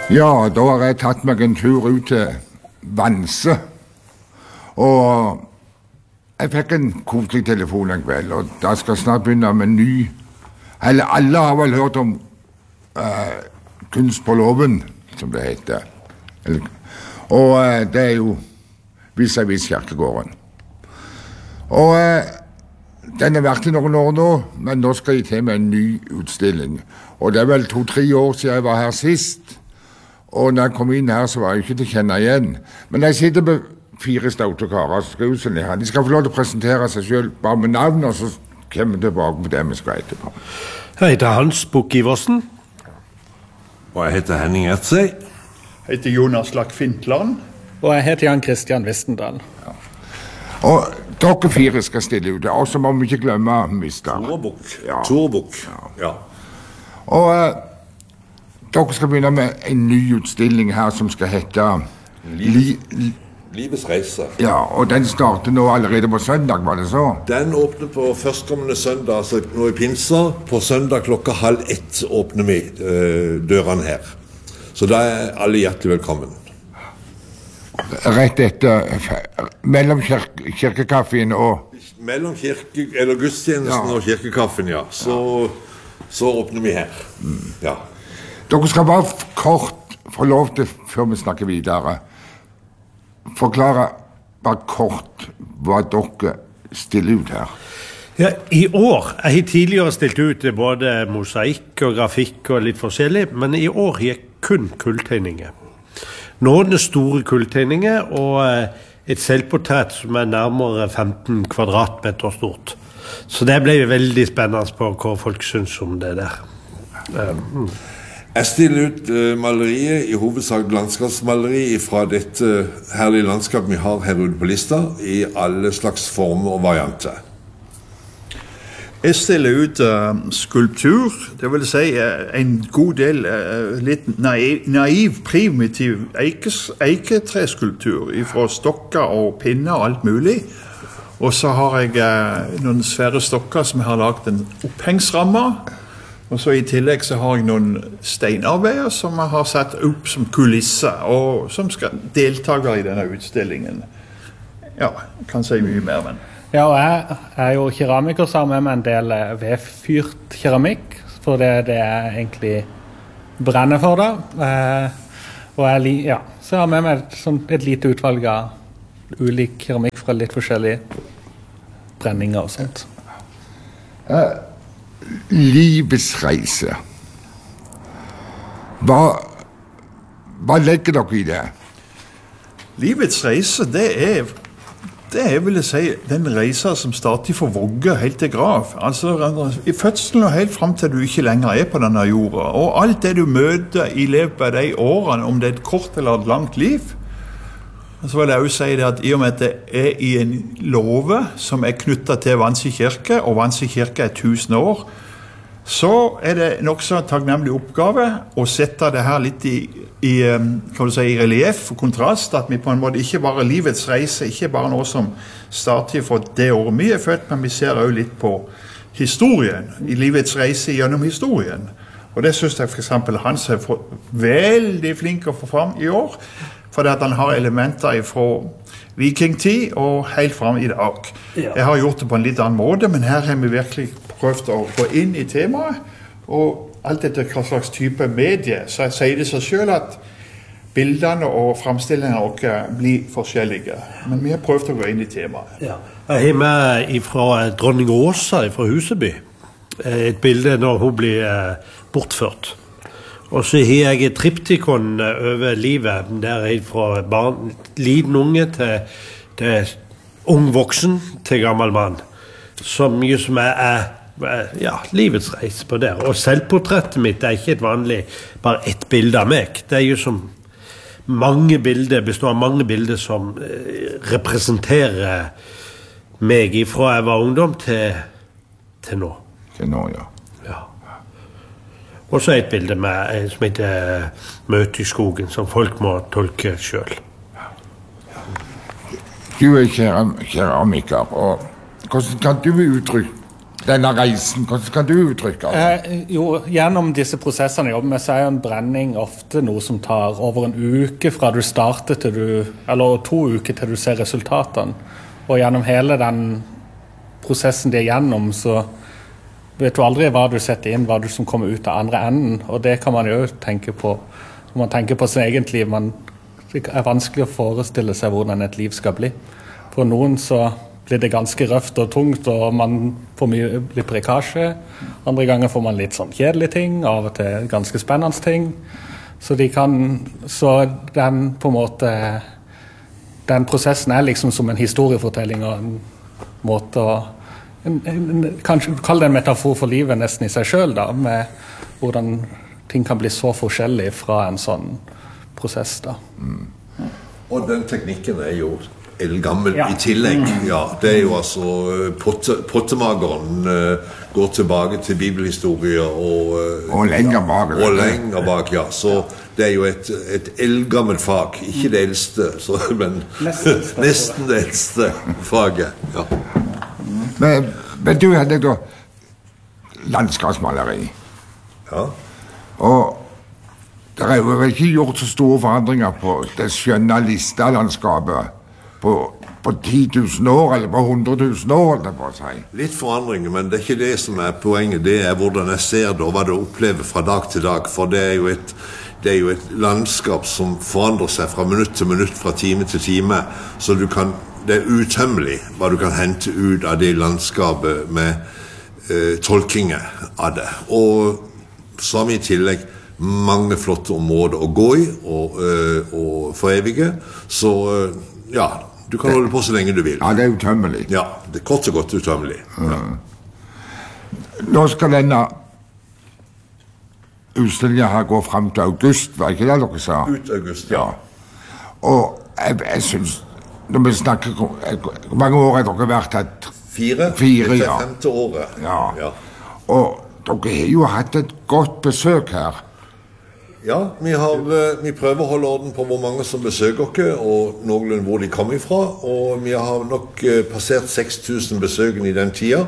Ja, da har jeg tatt meg en tur ut til Vanse. Og jeg fikk en koselig telefon en kveld, og da skal jeg snart begynne med en ny. Eller alle har vel hørt om Kunst på låven, som det heter. Og det er jo vis-à-vis kirkegården. Og den har vært i noen år nå, men nå skal jeg til med en ny utstilling. Og det er vel 2-3 år siden jeg var her sist. Og når jeg kom inn her, så var jeg ikke til å kjenne igjen. Men jeg sitter med 4 staute karer som skal utstille her. De skal få lov til å presentere seg selv bare med navn, og så kommer vi tilbake på det vi skal etterpå. Jeg heter Hans Bukk Iversen. Og jeg heter Henning Ertsøy. Jeg heter Jonas Lakk Fintland. Og jeg heter Jan Christian Vistendal. Ja. Og dere 4 skal stille ut, og så må vi ikke glemme Mister. Tore Bukk. Ja. Tore Bukk. Ja. Og dere skal begynne med en ny utstilling her som skal hete Livets reise. Ja, og den starter nå allerede på søndag, var det så? Den åpner på førstkommende søndag, altså nå i pinser. På søndag 12:30 åpner vi dørene her. Så da er alle hjertelig velkommen. Rett etter, mellom kirkekaffen og... Mellom gudstjenesten og kirkekaffen, ja. Så åpner vi her. Ja. Dere skal bare kort få lov til, før vi snakker videre, forklare bare kort hva dere stiller ut her. Ja, i år, jeg har tidligere stilt ut både mosaikk og grafikk og litt forskjellig, men i år har jeg kun kulltegninger. Noen store kulltegninger og et selvportrett som er nærmere 15 kvadratmeter stort. Så det ble veldig spennende på hva folk synes om det der. Jeg stiller ut maleriet, i hovedsak landskapsmaleri fra dette herlige landskapet vi har her ute på lista, i alle slags former og varianter. Jeg stiller ut skulptur, det vil si en god del litt naiv, primitiv eiketreskulptur fra stokker og pinner og alt mulig. Og så har jeg noen svære stokker som jeg har lagt en opphengsramme. Og så i tillegg så har jeg noen steinarbeider som jeg har satt opp som kulisser, og som skal deltakere i denne utstillingen. Ja, jeg kan si mye mer, men... Ja, og jeg er jo keramiker, så har med meg en del vedfyrt keramikk, for det jeg egentlig brenner for da. Og så jeg har med meg et lite utvalg av ulik keramikk fra litt forskjellige brenninger og sånt. Livets reise. Hva legger dere i det? Livets reise, det er, vil jeg si, den reisa som starter for vogge helt til grav. Altså i fødselen og helt frem til du ikke lenger er på denne jorda. Og alt det du møter i løpet av de årene, om det er et kort eller et langt liv. Og så vil jeg også si det at i og med at det er i en låve som er knyttet til Vanse kirke, og Vanse kirke er 1000 år, så er det nok så takknemlig oppgave å sette det her litt i relief og kontrast, at vi på en måte ikke bare livets reise, ikke bare noe som starter for det året vi er født, men vi ser også litt på historien, i livets reise gjennom historien. Og det synes jeg for eksempel Hans er veldig flink å få fram i år, fordi at han har elementer fra vikingtid og helt frem i dag. Jeg har gjort det på en litt annen måte, men her har vi virkelig prøvd å gå inn i temaet, og alt etter hva slags type medie, så sier det seg selv at bildene og fremstillingene blir forskjellige. Men vi har prøvd å gå inn i temaet. Ja. Jeg har med fra dronning Åsa fra Huseby et bilde når hun blir bortført. Og så har jeg et triptikon over livet, der jeg fra liten unge til ung voksen til gammel mann. Så mye som er livets reise på der. Og selvportrettet mitt er ikke et vanlig, bare ett bilde av meg. Det er jo som mange bilder, består av mange bilder som representerer meg fra jeg var ungdom til nå. Til nå, ja. Og så et bilde som heter Møte i skogen, som folk må tolke selv. Du er keramiker, og hvordan kan du denne reisen? Hvordan kan du uttrykke det? Jo, gjennom disse prosessene jeg jobber med, så er jo en brenning ofte noe som tar over en uke fra du starter til eller 2 uker til du ser resultatene. Og gjennom hele den prosessen de er gjennom, så vet du aldri hva du setter inn, hva du som kommer ut av andre enden. Og det kan man jo tenke på. Når man tenker på sin egen liv, det er vanskelig å forestille seg hvordan et liv skal bli. For noen så blir det ganske røft og tungt, og man får mye brekkasje. Andre ganger får man litt sånn kjedelige ting, av og til ganske spennende ting. Så den på en måte, den prosessen er liksom som en historiefortelling og en måte å, kanskje kalle det en metafor for livet nesten i seg selv da, med hvordan ting kan bli så forskjellig fra en sånn prosess da. Og den teknikken er jo eldgammel i tillegg. Ja, det er jo altså pottemageren går tilbake til bibelhistorier og lenger bak. Og lenger bak, ja. Så det er jo et eldgammelt fag. Ikke det eldste, men nesten det eldste faget. Ja. Men du hadde da landskapsmaleri. Ja. Og det er jo vel ikke gjort så store forandringer på det skjønne listelandskapet på 10 000 år, eller på 100 000 år, det på å si. Litt forandringer, men det er ikke det som er poenget. Det er hvordan jeg ser det, og hva du opplever fra dag til dag. For det er jo et landskap som forandrer seg fra minutt til minutt, fra time til time. Så det er utømmelig hva du kan hente ut av det landskapet med tolkinger av det. Og så har vi i tillegg mange flotte områder å gå i og forevige. Så ja, du kan holde på så lenge du vil. Ja, det er utømmelig. Ja, det er kort og godt utømmelig. Ja. Nå skal denne utstillingen her gå frem til august, var ikke det dere sa? Ut august, ja. Og jeg synes, når vi snakker, hvor mange år har dere vært her? 4, ja. 5. året. Ja. Og dere har jo hatt et godt besøk her. Ja, vi prøver å holde orden på hvor mange som besøker dere, og noenlunde hvor de kommer ifra. Og vi har nok passert 6000 besøkende i den tida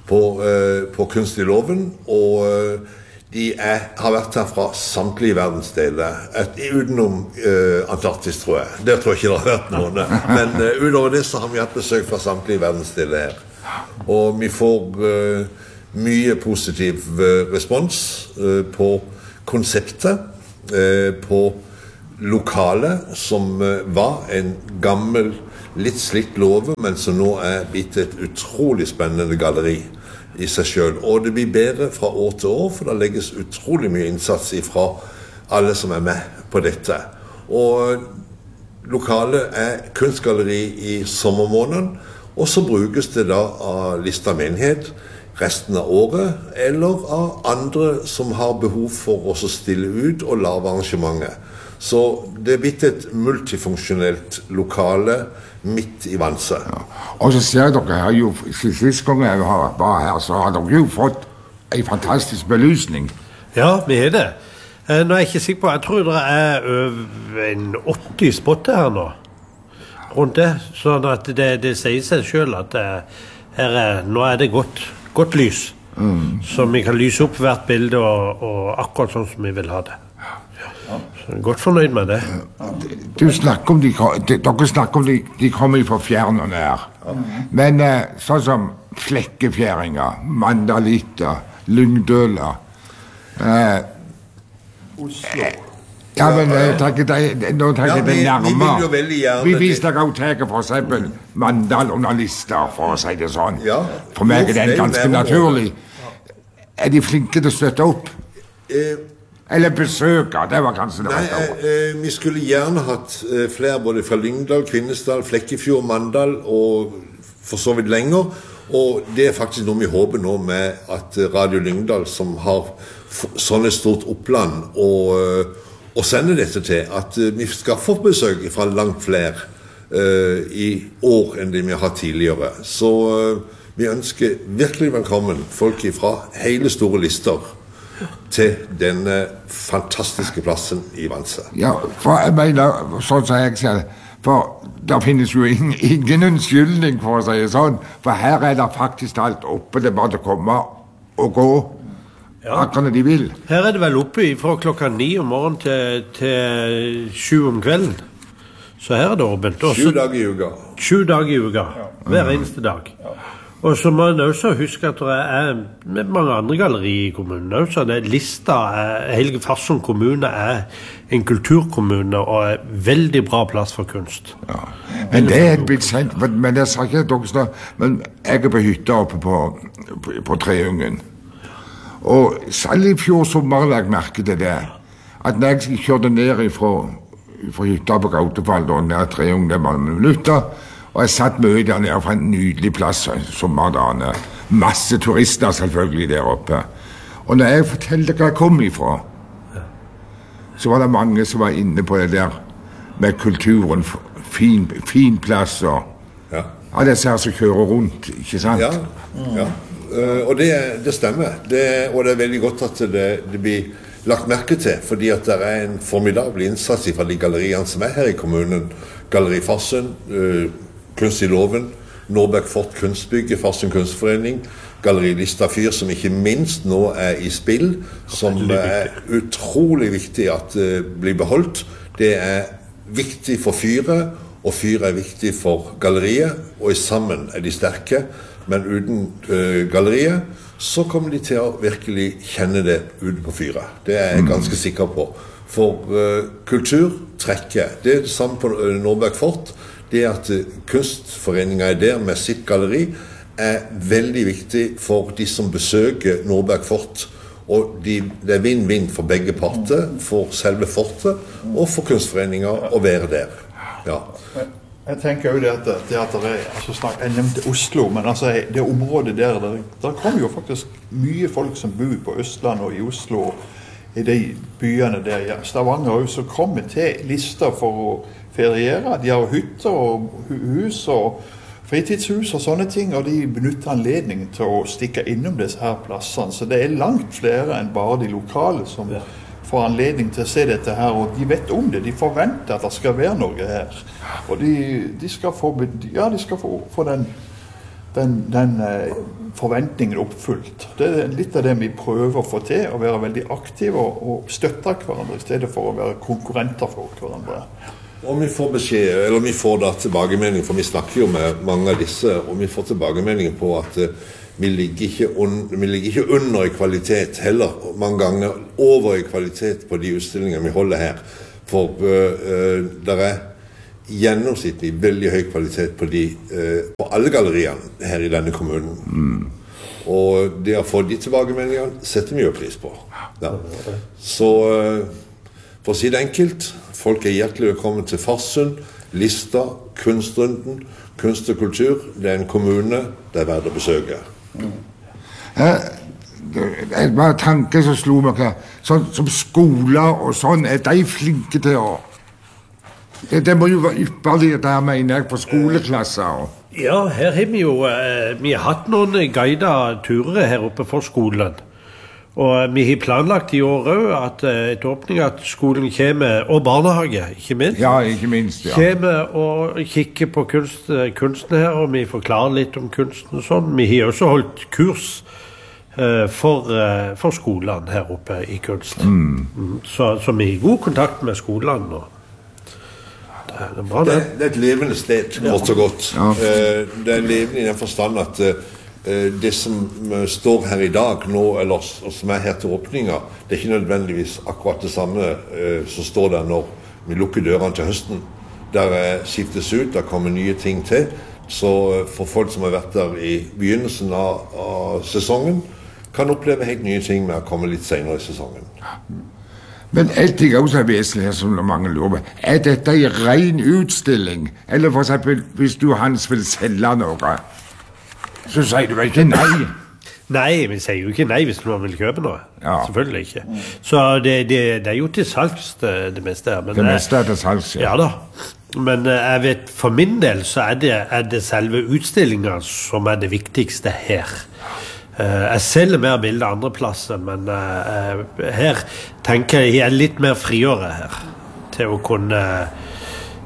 på Kunst i Låven. Og de har vært her fra samtlige verdensdeler, utenom Antarktis, tror jeg. Det tror jeg ikke det har vært noen. Men utover det så har vi hatt besøk fra samtlige verdensdeler her. Og vi får mye positiv respons på konseptet, på lokalet som var en gammel, litt slitt låve, men som nå er blitt et utrolig spennende galleri i seg selv. Og det blir bedre fra år til år, for det legges utrolig mye innsats fra alle som er med på dette. Og lokalet er kunstgalleri i sommermåneden, og så brukes det da av Lista menighet resten av året, eller av andre som har behov for å stille ut og lave arrangementer. Så det er blitt et multifunksjonelt lokale midt i Vanse. Ja. Og så ser dere her jo, sist gang jeg var her, så har dere jo fått en fantastisk belysning. Ja, vi er det. Nå er jeg ikke sikker på, jeg tror det er over en 80 spotter her nå, rundt det, sånn at det sier seg selv at nå er det godt lys, så vi kan lyse opp hvert bilde og akkurat sånn som vi vil ha det. Ja. Så jeg er godt fornøyd med det. Dere snakker om de kommer fra fjern og nær. Men sånn som flekkefjæringer, mandalitter, lyngdøler, Oslo. Ja, men nå tenker jeg det nærmere. Vi viser deg også for eksempel Mandal-journalister, for å si det sånn. For meg er det ganske naturlig. Er de flinke til å støtte opp? Eller besøke, det var kanskje det rette ord. Vi skulle gjerne hatt flere både fra Lyngdal, Kvinesdal, Flekkefjord, Mandal og for så vidt lenger. Og det er faktisk noe vi håper nå med at Radio Lyngdal, som har sånn et stort oppland og sender dette til, at vi skal få besøk fra langt flere i år enn det vi har hatt tidligere. Så vi ønsker virkelig velkommen folk fra hele store lister til denne fantastiske plassen i Vanse. Ja, for jeg mener, sånn som jeg ser det, For det finnes jo ingen unnskyldning, for å si det sånn. For her det faktisk alt oppe. Det er bare å komme og gå akkurat når de vil. Her det vel oppe fra klokka 9 om morgenen til 7 om kvelden. Så her det åpent. 7 dager i uka. 7 dager i uka. Hver eneste dag. Og så må man også huske at det mange andre gallerier i kommunen også. Det lista, Helge Farsund kommune en kulturkommune og veldig bra plass for kunst. Ja. Men det blitt sendt, men det sa ikke dere, men jeg på hytta oppe på Treungen. Og selv i fjor sommer la jeg merke til det, at når jeg kjørte ned fra hytta på Gautefall, da, ned Treungen, det var noen minutter, og jeg satt mye der nede fra en nydelig plass sommerdagene. Masse turister selvfølgelig der oppe. Og når jeg fortalte hva jeg kom ifra, så var det mange som var inne på det der med kulturen, fin plass og disse her som kjører rundt, ikke sant? Ja. Og det stemmer. Og det er veldig godt at det blir lagt merke til, fordi at det en formidabel innsats fra de galleriene som her i kommunen. Galleri Farsund, Kunst i Loven, Nordberg Fort Kunstbygge, Farsund Kunstforening, Galleri Lista Fyr, som ikke minst nå i spill, som utrolig viktig at blir beholdt. Det viktig for Fyret, og Fyret viktig for galleriet, og sammen de sterke. Men uten galleriet, så kommer de til å virkelig kjenne det ute på Fyret. Det jeg ganske sikker på. For kultur trekker. Det det samme på Nordberg Fort. Det at kunstforeningen der med sitt galleri veldig viktig for de som besøker Nordberg Fort. Og det vinn-vinn for begge parter, for selve fortet og for kunstforeningen å være der. Ja. Jeg tenker jo det at jeg nevnte Oslo, men altså det området der kommer jo faktisk mye folk som bor på Østland og i Oslo, i de byene der. Ja. Stavanger også kommer til lister for å feriere. De har hytter og hus og fritidshus og sånne ting, og de benytter anledningen til å stikke innom disse her plassene. Så det langt flere enn bare de lokale som får anledning til å se dette her, og de vet om det. De forventer at det skal være noe her. Og de skal få den forventningen oppfylt. Det litt av det vi prøver å få til, å være veldig aktive og støtte hverandre i stedet for å være konkurrenter for hverandre. Og vi får beskjed, eller vi får da tilbakemelding, for vi snakker jo med mange av disse, og vi får tilbakemelding på at vi ligger ikke under i kvalitet, heller mange ganger over i kvalitet på de utstillingene vi holder her. For det gjennomsnittlig veldig høy kvalitet på alle galleriene her i denne kommunen. Og det å få de tilbakemeldingene setter vi jo pris på. Ja. Så for å si det enkelt, folk hjertelig velkommen til Farsund, Lista, Kunstrunden, Kunst og kultur. Det en kommune det verdt å besøke. Det var tanke som slo meg her. Sånn som skoler og sånn, de flinke til å... Det må jo være ypperlig der, mener jeg, på skoleklasser. Ja, her har vi har hatt noen guidede turer her oppe for skolen. Og vi har planlagt i år også at et åpning at skolen kommer, og barnehage, ikke minst. Ja, ikke minst, ja. Kommer og kikker på kunsten her, og vi forklarer litt om kunsten og sånn. Vi har også holdt kurs for skolene her oppe i kunst. Så vi har god kontakt med skolene nå. Det er bra, det. Det et levende sted, godt og godt. Ja. Det levende i den forstand at det som står her i dag nå, eller som her til åpninger, det ikke nødvendigvis akkurat det samme som står der når vi lukker dørene til høsten. Der skiftes ut, der kommer nye ting til. Så for folk som har vært der i begynnelsen av sesongen, kan oppleve helt nye ting med å komme litt senere i sesongen. Men en ting også vesentlig her som mange lurer på, dette en ren utstilling? Eller for eksempel, hvis du Hans vil selge noe, så sier du vel ikke nei? Nei, vi sier jo ikke nei hvis noen vil kjøpe noe. Ja. Selvfølgelig ikke. Så det jo til salgs det meste her. Men det meste til salgs, ja. Ja da. Men jeg vet, for min del så det selve utstillingen som det viktigste her. Jeg selger mer bilder andre plasser, men her tenker jeg litt mer friere her, til å kunne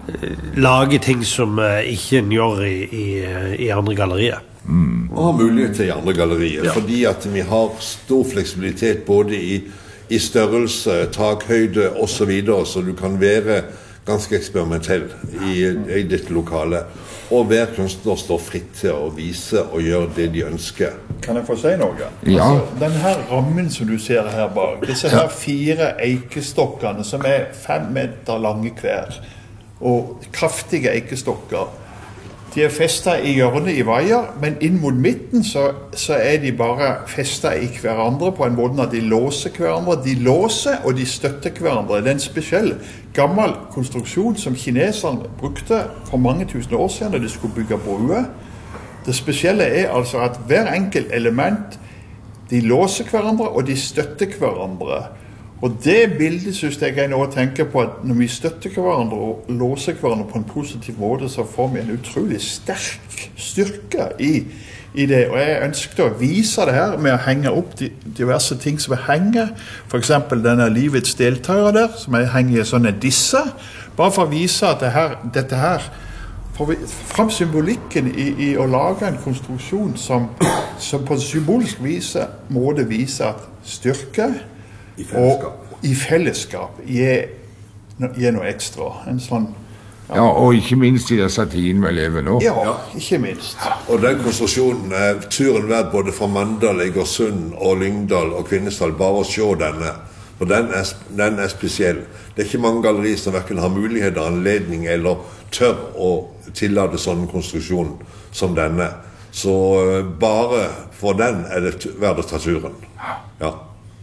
lage ting som ikke en gjør i andre gallerier. Og har mulighet til i andre gallerier, fordi at vi har stor fleksibilitet både i størrelse, takhøyde og så videre, så du kan være ganske eksperimentell i ditt lokale. Og hver kunstner står fritt til å vise og gjøre det de ønsker. Kan jeg få si noe? Ja. Altså, den her rammen som du ser her bak, disse her 4 eikestokkene som 5 meter lange hver, og kraftige eikestokker, de festet i hjørnet i veier, men inn mot midten så de bare festet i hverandre på en måte at de låser hverandre. De låser og de støtter hverandre. Det en spesiell gammel konstruksjon som kineserne brukte for mange tusen år siden da de skulle bygge broer. Det spesielle altså at hver enkelt element, de låser hverandre og de støtter hverandre. Og det bildet synes jeg nå tenker på at når vi støtter hverandre og låser hverandre på en positiv måte, så får vi en utrolig sterk styrke i det. Og jeg ønsket å vise det her med å henge opp diverse ting som henger. For eksempel denne livets deltakere der, som henger i sånne disse. Bare for å vise at dette her får vi frem symbolikken i å lage en konstruksjon som på symbolsk måte viser at styrke og i fellesskap gir noe ekstra. En sånn, Ja, og ikke minst i disse tidene vi lever nå. ja, ikke minst. Og den konstruksjonen turen verdt både fra Mandal, Egersund og Lyngdal og Kvinesdal, bare å se denne. For den spesiell. Det ikke mange gallerier som hverken har mulighet, anledning eller tør å tillate sånn konstruksjon som denne. Så bare for den det verdt å ta turen. Ja.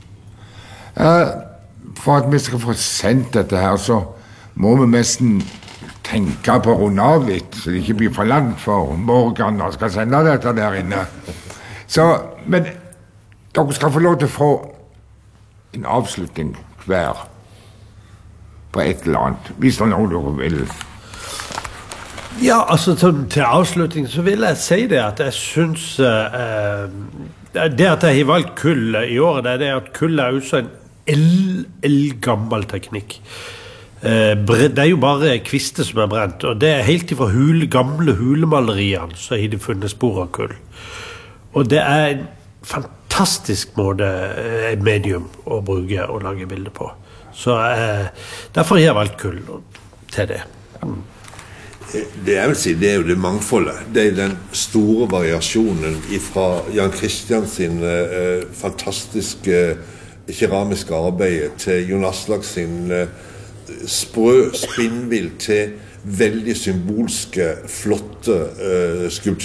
For at vi skal få sendt dette her, så må vi nesten tenke på å runde av litt, så det ikke blir for langt for Morgan og skal sende dette der inne. Så, men dere skal få lov til å få en avslutning hver på et eller annet, hvis det er noe dere vil. Ja, altså til avslutning så vil jeg si det at jeg synes det at jeg har valgt kull i år, det at kull også en eldgammel teknikk. Det jo bare kvister som brent, og det helt ifra gamle hulemaleriene så har de funnet spor av kull. Og det en fantastisk måte, et medium å bruke og lage bilder på. Så derfor har jeg valgt kull til det. Det jeg vil si, det jo det mangfoldet. Det den store variasjonen fra Jan Christian sin fantastiske keramiske arbeid til Jon Aslak sin sprø, spinnvill til veldig symbolske, flotte skulpturer.